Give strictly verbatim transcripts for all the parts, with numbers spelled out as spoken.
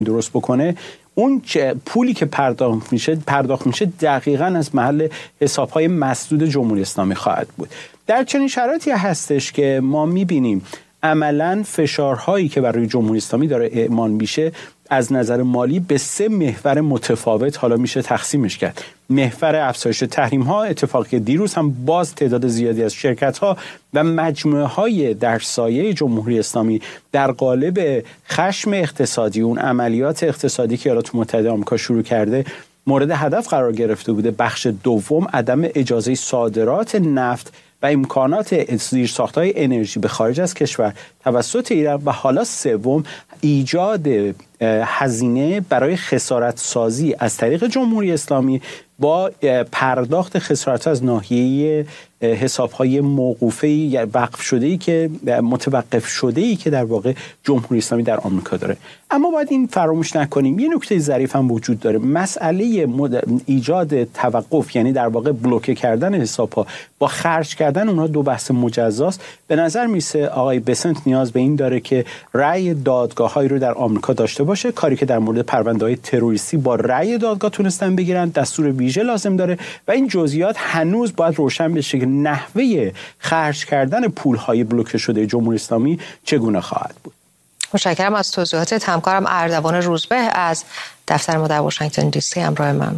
درست بکنه، اون پولی که پرداخت میشه پرداخت میشه دقیقاً از محل حساب‌های مسدود جمهوری اسلامی خواهد بود. در چنین شرایطی هستش که ما می‌بینیم عملاً فشارهایی که برای جمهوری اسلامی داره اعمال میشه از نظر مالی به سه محور متفاوت حالا میشه تقسیمش کرد. محور افزایش تحریم ها، اتفاقی که دیروز هم باز تعداد زیادی از شرکت ها و مجموعه های در سایه جمهوری اسلامی در قالب خشم اقتصادی، اون عملیات اقتصادی که ایالات متحده آمریکا شروع کرده مورد هدف قرار گرفته بوده. بخش دوم عدم اجازه صادرات نفت و امکانات زیرساخت‌های انرژی به خارج از کشور توسط ایران، و حالا سوم ایجاد هزینه برای خسارت سازی از طریق جمهوری اسلامی با پرداخت خسارت از ناحیه حساب‌های موقوفه یا وقف شده‌ای که متوقف شده‌ای که در واقع جمهوری اسلامی در آمریکا داره. اما باید این فراموش نکنیم یه نکته ظریف هم وجود داره. مسئله ایجاد توقف، یعنی در واقع بلوکه کردن حساب‌ها با خرج کردن اونها، دو بحث مجزاست. به نظر میسه آقای بسنت نیاز به این داره که رأی دادگاه‌هایی رو در آمریکا داشته باشه، کاری که در مورد پرونده‌های تروریستی با رأی دادگاه تونستن بگیرن، دستور ویژه لازم داره و این جزئیات هنوز باید روشن بشه که نحوه خرج کردن پول‌های بلوکه شده جمهوری اسلامی چگونه خواهد بود. متشکرم از توضیحاتت. همکارم اردوان روزبه از دفتر ما در واشنگتن دی سی همراه من.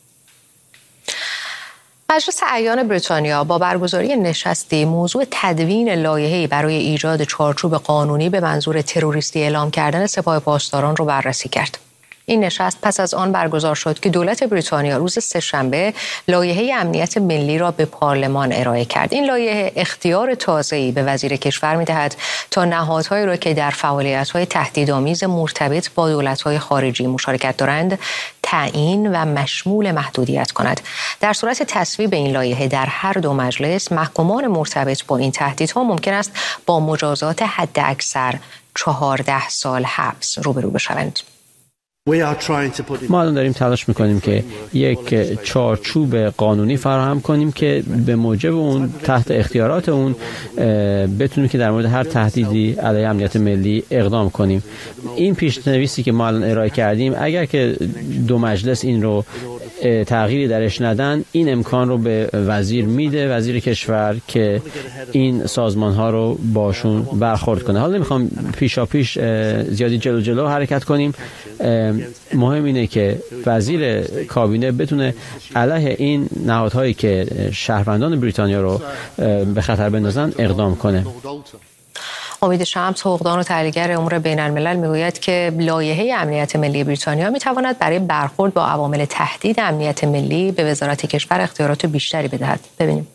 مجلس اعیان بریتانیا با برگزاری نشستی موضوع تدوین لایحه‌ای برای ایجاد چارچوب قانونی به منظور تروریستی اعلام کردن سپاه پاسداران رو بررسی کرد. این نشست پس از آن برگزار شد که دولت بریتانیا روز سه‌شنبه لایحه امنیت ملی را به پارلمان ارائه کرد. این لایحه اختیار تازه‌ای به وزیر کشور می‌دهد تا نهادهایی را که در فعالیت‌های تهدیدآمیز مرتبط با دولت‌های خارجی مشارکت دارند تعیین و مشمول محدودیت کند. در صورت تصویب این لایحه در هر دو مجلس، محکومان مرتبط با این تهدیدها ممکن است با مجازات حداکثر چهارده سال حبس روبرو بشوند. ما الان داریم تلاش میکنیم که یک چارچوب قانونی فراهم کنیم که به موجب اون تحت اختیارات اون بتونیم که در مورد هر تهدیدی علیه امنیت ملی اقدام کنیم. این پیشنویسی که ما الان ارائه کردیم اگر که دو مجلس این رو تغییری درش ندن، این امکان رو به وزیر میده، وزیر کشور، که این سازمان ها رو باشون برخورد کنه. حالا نمیخوام پیشا پیش زیادی جلو جلو حرکت کنیم. مهم اینه که وزیر کابینه بتونه علیه این نهادهایی که شهروندان بریتانیا رو به خطر بندازن اقدام کنه. امید شمس، حقوقدان و تحلیلگر امور بین الملل، میگوید که لایحه امنیت ملی بریتانیا میتواند برای برخورد با عوامل تهدید امنیت ملی به وزارت کشور اختیارات بیشتری بدهد. ببینیم.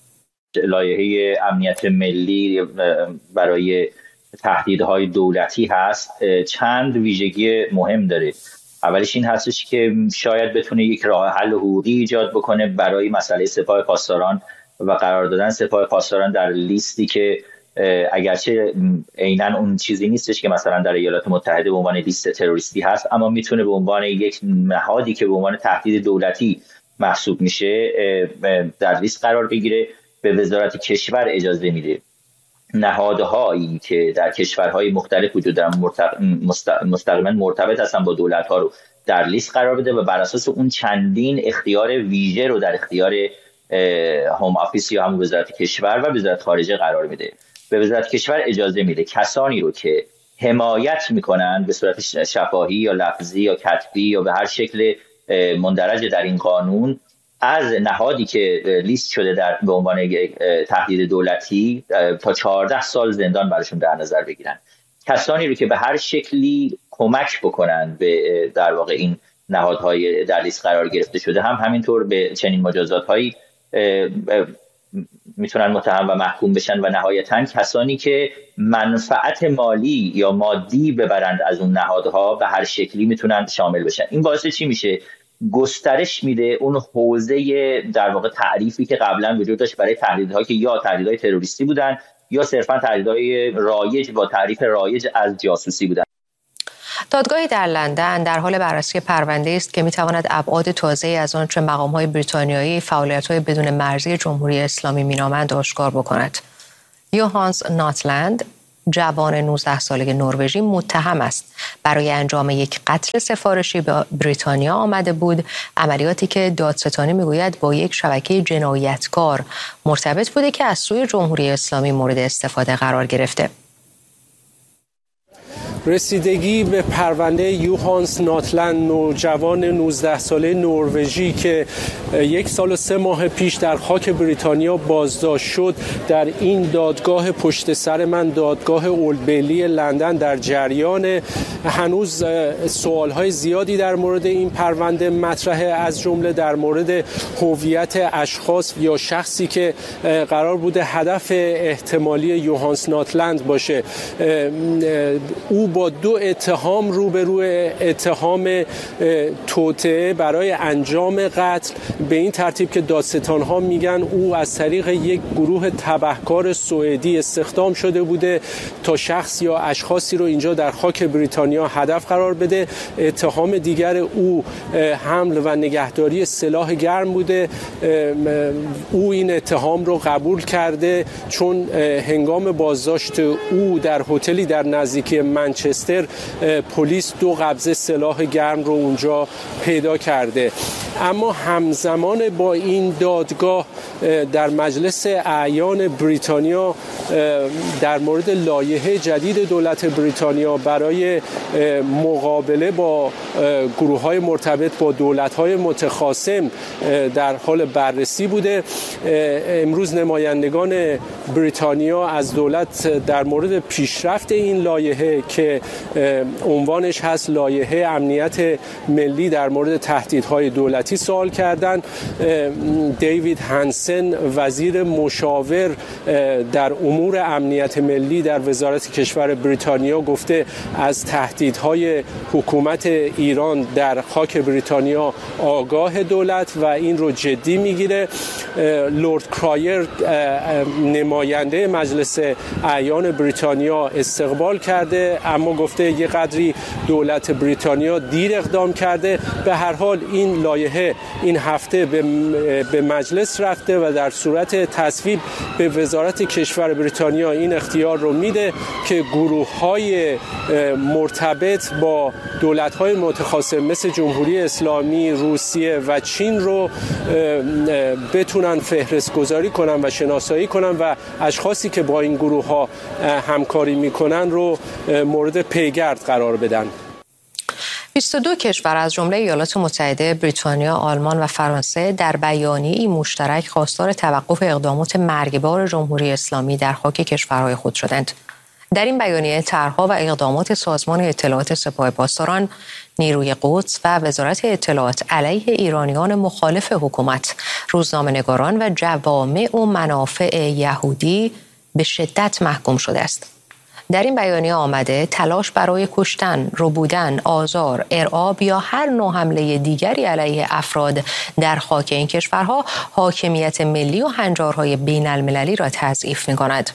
لایحه امنیت ملی برای تهدیدهای دولتی هست، چند ویژگی مهم داره. اولش این هستش که شاید بتونه یک راه حل حقوقی ایجاد بکنه برای مسئله سپاه پاسداران و قرار دادن سپاه پاسداران در لیستی که اگرچه عیناً اون چیزی نیستش که مثلا در ایالات متحده به عنوان لیست تروریستی هست، اما میتونه به عنوان یک نهادی که به عنوان تهدید دولتی محسوب میشه در لیست قرار بگیره. به وزارت کشور اجازه میده نهادهایی که در کشورهای مختلف وجود دارن مستقیما مرتبط هستن با دولت‌ها رو در لیست قرار بده و بر اساس اون چندین اختیار ویژه رو در اختیار هوم آفیس یا هم وزارت کشور و وزارت خارجه قرار میده. به وزارت کشور اجازه میده کسانی رو که حمایت میکنن به صورت شفاهی یا لفظی یا کتبی یا به هر شکل مندرج در این قانون از نهادی که لیست شده در به عنوان یک تهدید دولتی تا چهارده سال زندان براشون در نظر بگیرن. کسانی رو که به هر شکلی کمک بکنن به در واقع این نهادهای در لیست قرار گرفته شده هم همینطور به چنین مجازات‌هایی میتونن متهم و محکوم بشن و نهایتاً کسانی که منفعت مالی یا مادی ببرند از اون نهادها به هر شکلی میتونن شامل بشن. این باعث چی میشه؟ گسترش میده اون حوزه در واقع تعریفی که قبلا وجود داشت برای تهدیدها که یا تهدیدهای تروریستی بودن یا صرفا تهدیدهای رایج با تعریف رایج از جاسوسی بودن. دادگاهی در لندن در حال بررسی پرونده است که میتواند ابعاد تازه‌ای از آنچه مقام‌های بریتانیایی فعالیت‌های بدون مرزی جمهوری اسلامی مینامند آشکار بکند. یوهانس ناتلند جوان نوزده ساله نروژی متهم است. برای انجام یک قتل سفارشی به بریتانیا آمده بود، عملیاتی که دادستانی میگوید با یک شبکه جنایتکار مرتبط بوده که از سوی جمهوری اسلامی مورد استفاده قرار گرفته. رسیدگی به پرونده یوهانس ناتلند، نوجوان نوزده ساله نروژی که یک سال و سه ماه پیش در خاک بریتانیا بازداشت شد، در این دادگاه پشت سر من، دادگاه اولد بیلی لندن در جریان. هنوز سوالهای زیادی در مورد این پرونده مطرحه، از جمله در مورد هویت اشخاص یا شخصی که قرار بوده هدف احتمالی یوهانس ناتلند باشه. او با دو اتهام روبروی، اتهام توطئه برای انجام قتل، به این ترتیب که دادستان‌ها میگن او از طریق یک گروه تبهکار سوئدی استخدام شده بوده تا شخص یا اشخاصی رو اینجا در خاک بریتانیا هدف قرار بده. اتهام دیگر او حمل و نگهداری سلاح گرم بوده. او این اتهام رو قبول کرده چون هنگام بازداشت او در هتلی در نزدیکی منچستر پلیس دو قبضه سلاح گرم رو اونجا پیدا کرده. اما همزمان با این دادگاه در مجلس اعیان بریتانیا در مورد لایحه جدید دولت بریتانیا برای مقابله با گروه‌های مرتبط با دولت‌های متخاصم در حال بررسی بوده. امروز نمایندگان بریتانیا از دولت در مورد پیشرفت این لایحه که عنوانش هست لایحه امنیت ملی در مورد تهدیدهای دولتی سوال کردن. دیوید هانسن، وزیر مشاور در امور امنیت ملی در وزارت کشور بریتانیا، گفته از تهدیدهای حکومت ایران در خاک بریتانیا آگاه دولت و این رو جدی میگیره. لورد کرایر، نماینده مجلس اعیان بریتانیا، استقبال کرده اما گفته یه قدری دولت بریتانیا دیر اقدام کرده. به هر حال این لایحه این هفته به مجلس رفته و در صورت تصویب به وزارت کشور بریتانیا این اختیار رو میده که گروه‌های مرتبط با دولت‌های متخاصم مثل جمهوری اسلامی، روسیه و چین رو بتونن فهرست گذاری کنن و شناسایی کنن و اشخاصی که با این گروه‌ها همکاری میکنن رو مورد پیگرد قرار بدن. بیست و دو کشور از جمله ایالات متحده، بریتانیا، آلمان و فرانسه در بیانیه‌ای مشترک خواستار توقف اقدامات مرگبار جمهوری اسلامی در خاک کشورهای خود شدند. در این بیانیه طرح‌ها و اقدامات سازمان اطلاعات سپاه پاسداران، نیروی قدس و وزارت اطلاعات علیه ایرانیان مخالف حکومت، روزنامه‌نگاران و جوامع و منافع یهودی به شدت محکوم شده است. در این بیانیه آمده تلاش برای کشتن، ربودن، آزار، ارعاب یا هر نوع حمله دیگری علیه افراد در خاک این کشورها حاکمیت ملی و هنجارهای بین المللی را تضعیف می‌کند.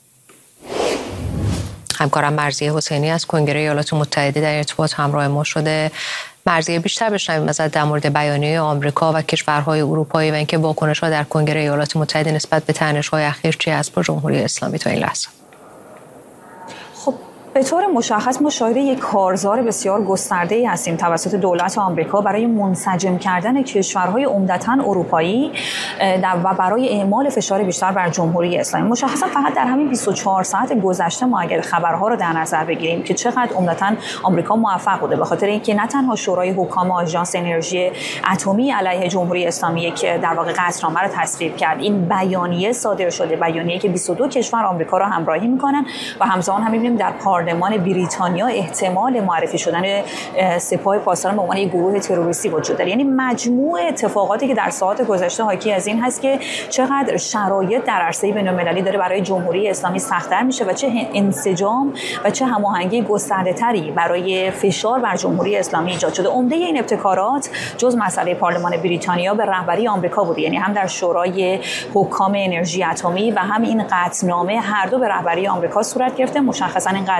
همکارم مرضیه حسینی از کنگره ایالات متحده در ارتباط همراه ما شده. مرضیه، بیشتر بشنویم ازت در مورد بیانیه آمریکا و کشورهای اروپایی و اینکه واکنش‌ها در کنگره ایالات متحده نسبت به تنش‌های اخیر چی است با جمهوری اسلامی تا این لحظه. خب به طور مشخص ما شاهد یک کارزار بسیار گسترده‌ای هستیم توسط دولت آمریکا برای منسجم کردن کشورهای عمدتاً اروپایی و برای اعمال فشار بیشتر بر جمهوری اسلامی. مشخصا فقط در همین بیست و چهار ساعت گذشته ما اگر خبرها رو در نظر بگیریم که چقدر عمدتاً آمریکا موفق بوده، به خاطر اینکه نه تنها شورای حکام آژانس انرژی اتمی علیه جمهوری اسلامی یک در واقع قطعنامه رو تصویب کرد، این بیانیه صادر شده، بیانیه‌ای که بیست و دو کشور آمریکا را همراهی می‌کنن و همزمان هم می‌بینیم در پارلمان بریتانیا احتمال معرفی شدن سپاه پاسداران به عنوان یک گروه تروریستی وجود داره. یعنی مجموع اتفاقاتی که در ساعات گذشته حاکی از این هست که چقدر شرایط در عرصه بین‌المللی داره برای جمهوری اسلامی سخت‌تر میشه و چه انسجام و چه هماهنگی گسترده‌تری برای فشار بر جمهوری اسلامی ایجاد شده. عمده این ابتکارات جز مسئله پارلمان بریتانیا به رهبری آمریکا بوده، یعنی هم در شورای حکام انرژی اتمی و هم این قطعنامه هر دو به رهبری آمریکا صورت گرفته. مشخصا این قطعنامه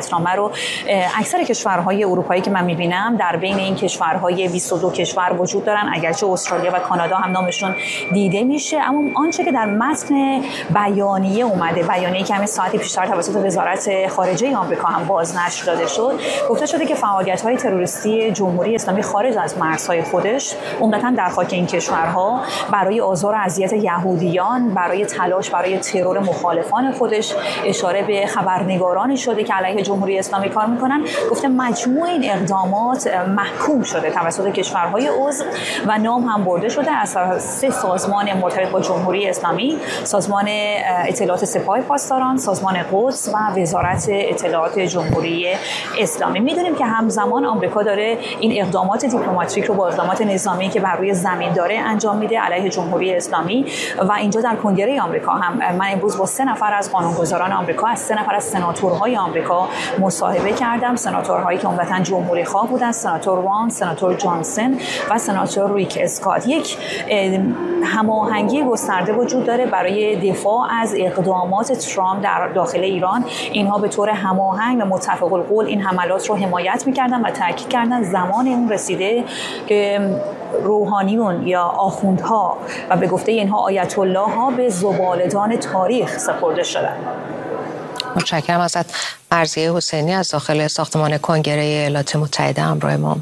اسلامه رو اکثر کشورهای اروپایی که من میبینم در بین این کشورهای بیست و دو کشور وجود دارن، اگرچه استرالیا و کانادا هم نامشون دیده میشه، اما آنچه که در متن بیانیه اومده، بیانیه‌ای که همین ساعتی پیشتر توسط وزارت خارجه آمریکا هم بازنشر داده شد، گفته شده که فعالیت‌های تروریستی جمهوری اسلامی خارج از مرزهای خودش عمدتاً در خاک این کشورها برای آزار و اذیت یهودیان، برای تلاش برای ترور مخالفان خودش، اشاره به خبرنگارانی شده که علیه جمهوری اسلامی کار میکنن. گفته مجموع این اقدامات محکوم شده توسط کشورهای عضو و نام هم برده شده از سه سازمان مرتبط با جمهوری اسلامی: سازمان اطلاعات سپاه پاسداران، سازمان قدس و وزارت اطلاعات جمهوری اسلامی. میدونیم که همزمان آمریکا داره این اقدامات دیپلماتیک رو با اقدامات نظامی که بر روی زمین داره انجام میده علیه جمهوری اسلامی و اینجا در کنگره آمریکا هم من امروز با سه نفر از قانونگذاران آمریکا، از سه نفر از سناتورهای آمریکا مصاحبه کردم. سناتورهایی که عمدتاً جمهوری خواه بودن: سناتور وان، سناتور جانسون و سناتور ریک اسکات. یک هماهنگی گسترده وجود داره برای دفاع از اقدامات ترامپ در داخل ایران. اینها به طور هماهنگ و متفق القول این حملات رو حمایت می‌کردن و تاکید کردن زمان اون رسیده که روحانیون یا آخوندها و به گفته اینها آیت الله ها به زباله‌دان تاریخ سپرده شدن. متشکرم ازت. مرضیه حسینی از داخل ساختمان کنگره ایالات متحده همراه ما.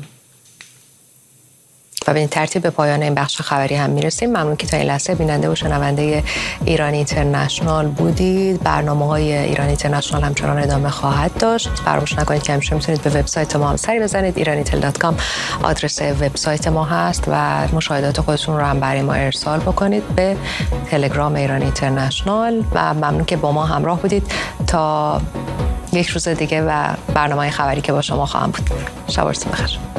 و به این ترتیب به پایان این بخش خبری هم میرسیم. ممنون که تا این لحظه بیننده و شنونده ایران اینترنشنال بودید. برنامه‌های ایران اینترنشنال همچنان ادامه خواهد داشت. فراموش نکنید که همیشه میتونید به وبسایت ما هم سری بزنید. ایرانی تل دات کام آدرس وبسایت ما هست و مشاهدات خودتون رو هم برای ما ارسال بکنید به تلگرام ایران اینترنشنال. و ممنون که با ما همراه بودید تا یک روز دیگه و برنامه خبری که با شما خواهم بود. شب و روزتون بخیر.